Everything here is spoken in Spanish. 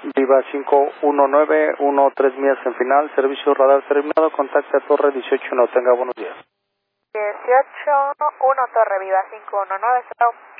Viva 519, 13 millas en final, servicio radar terminado, contacte a Torre 18, no tenga buenos días. 18, 1 Torre, Viva 519,